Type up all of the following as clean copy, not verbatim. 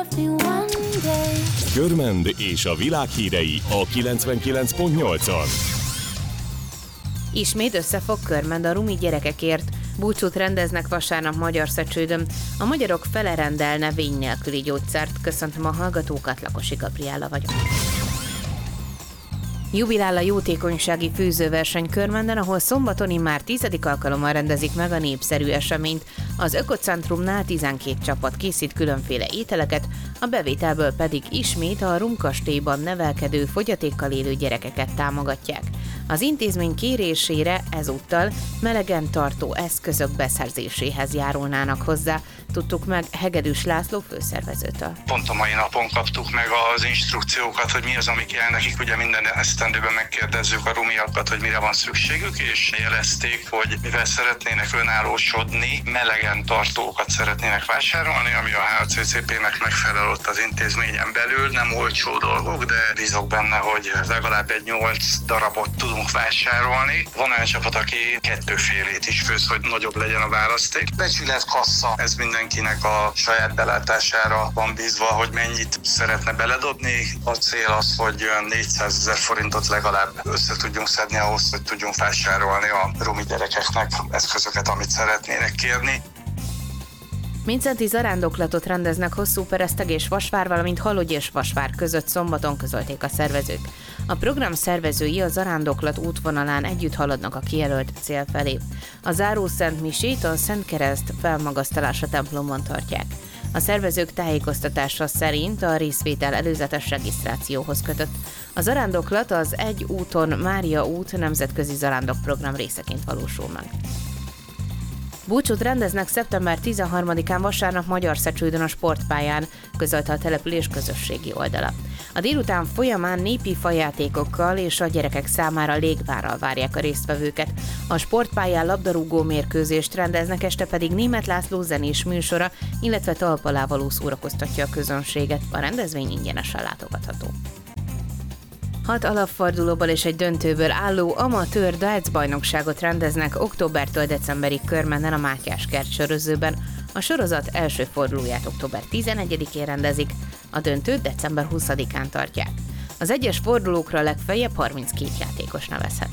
Körmend és a világ hírei a 99.8-on. Ismét összefog Körmend a rumi gyerekekért. Búcsút rendeznek vasárnap Magyarszecsődön. A magyarok fele rendel növény nélküli gyógyszert. Köszöntöm a hallgatókat, Lakosi Gabriella vagyok. Jubilál a jótékonysági főzőverseny Körmenden, ahol szombaton immár 10. alkalommal rendezik meg a népszerű eseményt. Az Ökocentrumnál 12 csapat készít különféle ételeket, a bevételből pedig ismét a Rumkastélyban nevelkedő fogyatékkal élő gyerekeket támogatják. Az intézmény kérésére ezúttal melegen tartó eszközök beszerzéséhez járulnának hozzá, tudtuk meg Hegedűs László főszervezőtől. Pont a mai napon kaptuk meg az instrukciókat, hogy mi az, ami kell nekik. Ugye minden esztendőben megkérdezzük a rumiakat, hogy mire van szükségük, és jelezték, hogy mivel szeretnének önállósodni, melegen tartókat szeretnének vásárolni, ami a HCCP-nek megfelel ott az intézményen belül. Nem olcsó dolgok, de bízok benne, hogy legalább egy 8 darabot tudunk vásárolni. Van olyan csapat, aki 2,5 is főz, hogy nagyobb legyen a választék. Becsület kassa, ez mindenkinek a saját belátására van bízva, hogy mennyit szeretne beledobni. A cél az, hogy 400 000 forintot legalább össze tudjunk szedni ahhoz, hogy tudjunk vásárolni a rumi gyerekeknek eszközöket, amit szeretnének kérni. Mindszenty zarándoklatot rendeznek Hosszúpereszteg és Vasvár, valamint Halogyi és Vasvár között szombaton, közölték a szervezők. A program szervezői a zarándoklat útvonalán együtt haladnak a kijelölt cél felé. A záró Szent Misét a Szent Kereszt felmagasztalása templomban tartják. A szervezők tájékoztatása szerint a részvétel előzetes regisztrációhoz kötött. A zarándoklat az Egy úton Mária út nemzetközi zarándokprogram részeként valósul meg. Búcsút rendeznek szeptember 13-án vasárnap Magyarszecsődön a sportpályán, közölte a település közösségi oldala. A délután folyamán népi fajátékokkal és a gyerekek számára légvárral várják a résztvevőket. A sportpályán labdarúgó mérkőzést rendeznek, este pedig Németh László zenés műsora, illetve talpalávaló szórakoztatja a közönséget. A rendezvény ingyenesen látogatható. 6 alapfordulóból és egy döntőből álló amatőr darts bajnokságot rendeznek októbertől decemberig Körmenden a Mátyáskert sörözőben. A sorozat első fordulóját október 11-én rendezik, a döntőt december 20-án tartják. Az egyes fordulókra legfeljebb 32 játékos nevezhet.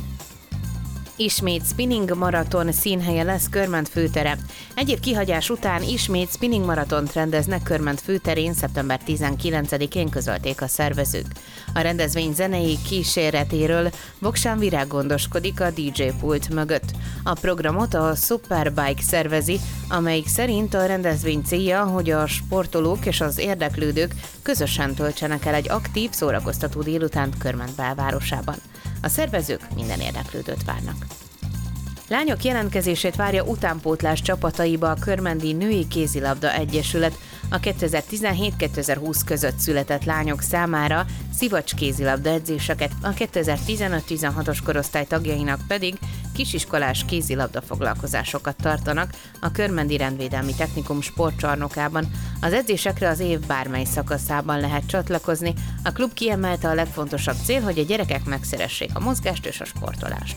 Ismét spinning maraton színhelye lesz Körmend főtere. Egy év kihagyás után ismét spinning maratont rendeznek Körmend főterén szeptember 19-én, közölték a szervezők. A rendezvény zenei kíséretéről Voksán Virág gondoskodik a DJ pult mögött. A programot a Superbike szervezi, amelyik szerint a rendezvény célja, hogy a sportolók és az érdeklődők közösen töltsenek el egy aktív, szórakoztató délutánt Körmend belvárosában. A szervezők minden érdeklődőt várnak. Lányok jelentkezését várja utánpótlás csapataiba a Körmendi Női Kézilabda Egyesület. A 2017-2020 között született lányok számára szivacs kézilabda edzéseket, a 2015-16-os korosztály tagjainak pedig kisiskolás kézilabda foglalkozásokat tartanak a Körmendi Rendvédelmi Technikum sportcsarnokában. Az edzésekre az év bármely szakaszában lehet csatlakozni. A klub kiemelte, a legfontosabb cél, hogy a gyerekek megszeressék a mozgást és a sportolást.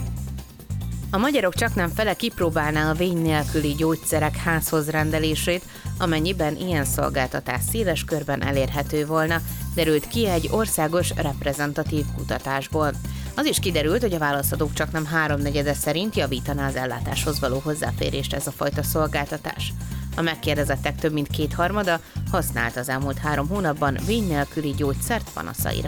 A magyarok csaknem fele kipróbálná a vény nélküli gyógyszerek házhoz rendelését, amennyiben ilyen szolgáltatás széles körben elérhető volna, derült ki egy országos reprezentatív kutatásból. Az is kiderült, hogy a válaszadók csaknem 3/4 szerint javítaná az ellátáshoz való hozzáférést ez a fajta szolgáltatás. A megkérdezettek több mint 2/3 használt az elmúlt 3 hónapban vény nélküli gyógyszert panaszaira.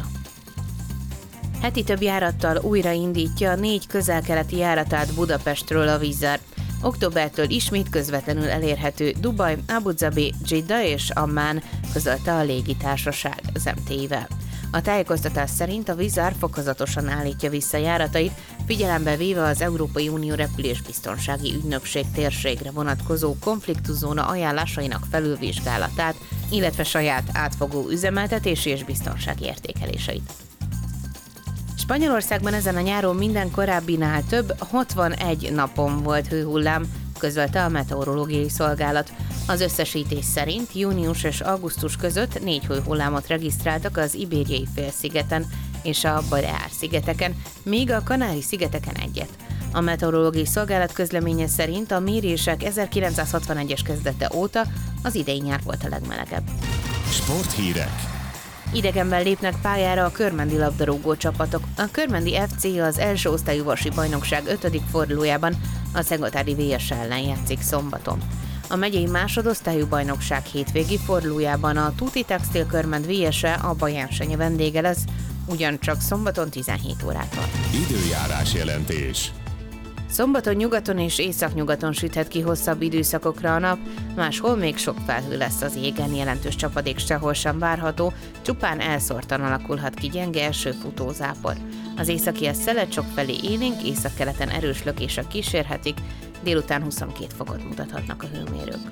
Heti több járattal újraindítja 4 közel-keleti járatát Budapestről a Wizz Air. Októbertől ismét közvetlenül elérhető Dubaj, Abu Dhabi, Jeddah és Ammán, közölte a légitársaság az MT-vel. A tájékoztatás szerint a Wizz Air fokozatosan állítja vissza járatait, figyelembe véve az Európai Unió repülésbiztonsági ügynökség térségre vonatkozó konfliktuszóna ajánlásainak felülvizsgálatát, illetve saját átfogó üzemeltetési és biztonsági értékeléseit. Spanyolországban ezen a nyáron minden korábbinál több 61 napon volt hőhullám, közölte a meteorológiai szolgálat. Az összesítés szerint június és augusztus között 4 hőhullámot regisztráltak az Ibériai félszigeten és a Baleár-szigeteken, míg a Kanári-szigeteken egyet. A meteorológiai szolgálat közleménye szerint a mérések 1961-es kezdete óta az idei nyár volt a legmelegebb. Sporthírek. Idegenben lépnek pályára a körmendi labdarúgó csapatok. A Körmendi FC az első osztályú vasi bajnokság 5. fordulójában a Szeghatári VS ellen játszik szombaton. A megyei másodosztályú bajnokság hétvégi fordulójában a Tuti Textil Körmend VS-e a Bajánsenye vendége lesz, ugyancsak szombaton 17 órától. Időjárás jelentés. Szombaton nyugaton és északnyugaton süthet ki hosszabb időszakokra a nap, máshol még sok felhő lesz az égen, jelentős csapadék sehol sem várható, csupán elszórtan alakulhat ki gyenge esőfutózápor. Az északias szelet sokfelé élénk, északkeleten erős lökések kísérhetik, délután 22 fokot mutathatnak a hőmérők.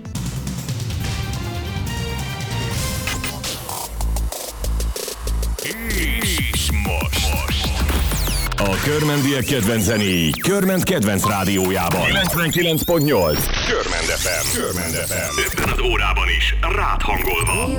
És most. A körmendiek kedvenc zenéi Körmend kedvenc rádiójában. 99.8 Körmend FM. Körmend FM. Ebben az órában is rád hangolva.